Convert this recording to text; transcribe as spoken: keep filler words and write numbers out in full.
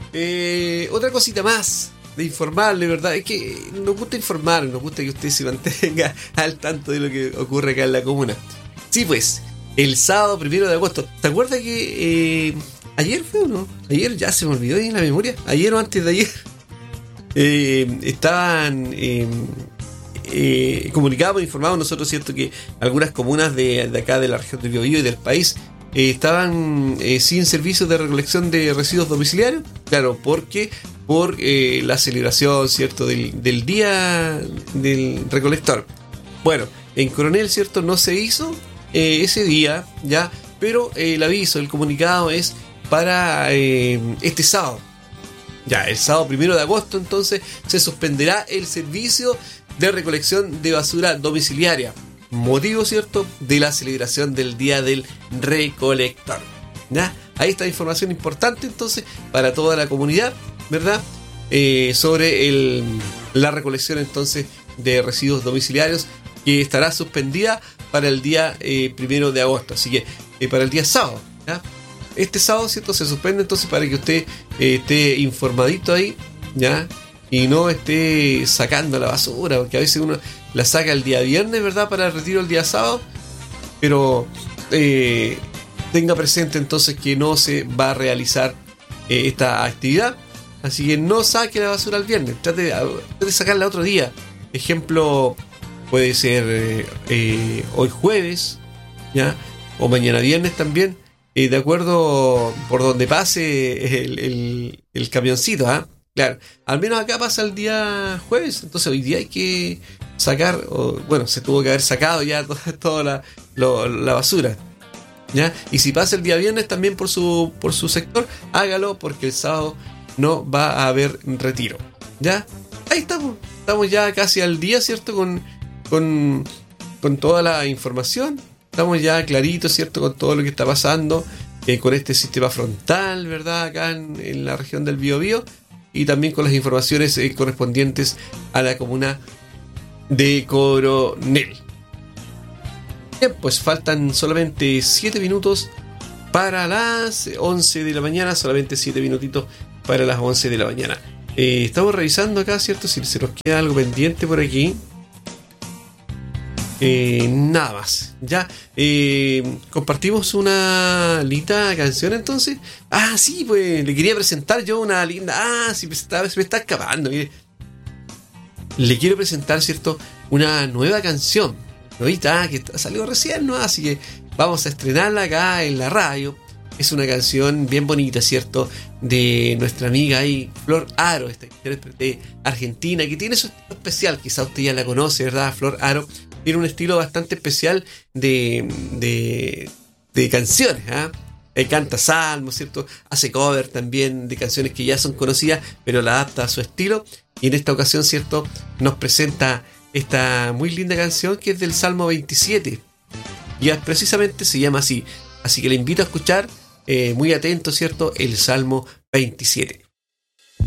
Eh, otra cosita más de informarle, ¿verdad? Es que nos gusta informar, nos gusta que usted se mantenga al tanto de lo que ocurre acá en la comuna. Sí, pues, el sábado primero de agosto. ¿Te acuerdas que eh, ayer fue o no? Ayer ya se me olvidó ahí en la memoria. Ayer o antes de ayer eh, estaban eh, eh, comunicados, informados nosotros, ¿cierto? Que algunas comunas de, de acá de la región de Biobío y del país eh, estaban eh, sin servicios de recolección de residuos domiciliarios. Claro, porque por eh, la celebración, ¿cierto? Del, del día del recolector. Bueno, en Coronel, ¿cierto? No se hizo eh, ese día, ¿ya? Pero eh, el aviso, el comunicado es para eh, este sábado. Ya, el sábado primero de agosto, entonces, se suspenderá el servicio de recolección de basura domiciliaria. Motivo, ¿cierto?, de la celebración del Día del Recolector. ¿Ya? Ahí está información importante, entonces, para toda la comunidad, ¿verdad? Eh, sobre el, la recolección, entonces, de residuos domiciliarios, que estará suspendida para el día eh, primero de agosto. Así que, eh, para el día sábado, ¿ya? Este sábado, ¿cierto?, se suspende, entonces, para que usted eh, esté informadito ahí, ¿ya? Y no esté sacando la basura, porque a veces uno la saca el día viernes, ¿verdad?, para el retiro el día sábado, pero eh, tenga presente entonces que no se va a realizar eh, esta actividad, así que no saque la basura el viernes, trate de, trate de sacarla otro día. Ejemplo, puede ser eh, eh, hoy jueves, ¿ya?, o mañana viernes también, eh, de acuerdo por donde pase el, el, el camioncito, ¿ah? ¿eh? Claro, al menos acá pasa el día jueves, entonces hoy día hay que sacar, o, bueno, se tuvo que haber sacado ya toda, toda la, lo, la basura, ¿ya? Y si pasa el día viernes también por su, por su sector, hágalo, porque el sábado no va a haber retiro, ¿ya? Ahí estamos, estamos ya casi al día, ¿cierto? Con, con, con toda la información, estamos ya claritos, ¿cierto? Con todo lo que está pasando, eh, con este sistema frontal, ¿verdad? Acá en, en la región del Biobío. Y también con las informaciones eh, correspondientes a la comuna de Coronel. Bien, pues faltan solamente siete minutos para las once de la mañana. Solamente siete minutitos para las once de la mañana. Eh, estamos revisando acá, ¿cierto? Si se nos queda algo pendiente por aquí. Eh, nada más. Ya. Eh, compartimos una linda canción entonces. Ah, sí, pues le quería presentar yo una linda. Ah, sí, pues, está, se me está escapando. Mire. Le quiero presentar, ¿cierto?, una nueva canción. Nuevita, que salió recién, ¿no? Así que vamos a estrenarla acá en la radio. Es una canción bien bonita, ¿cierto?, de nuestra amiga ahí, Flor Aro, esta intérprete argentina, que tiene su estilo especial. Quizá usted ya la conoce, ¿verdad? Flor Aro tiene un estilo bastante especial de, de, de canciones, ¿eh? Él canta salmos, ¿cierto? Hace cover también de canciones que ya son conocidas, pero la adapta a su estilo. Y en esta ocasión, ¿cierto?, nos presenta esta muy linda canción que es del Salmo veintisiete. Y precisamente se llama así. Así que le invito a escuchar, eh, muy atento, ¿cierto?, el Salmo veintisiete.